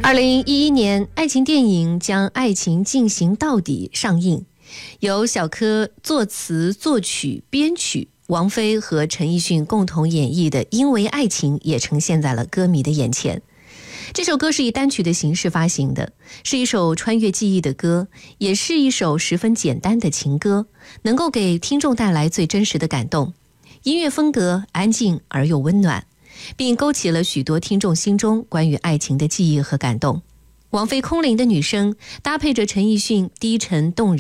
2011年，爱情电影将爱情进行到底上映，由小柯作词、作曲、编曲，王菲和陈奕迅共同演绎的《因为爱情》也呈现在了歌迷的眼前。这首歌是以单曲的形式发行的，是一首穿越记忆的歌，也是一首十分简单的情歌，能够给听众带来最真实的感动。音乐风格安静而又温暖，并勾起了许多听众心中关于爱情的记忆和感动。王菲空灵的女声搭配着陈奕迅低沉动人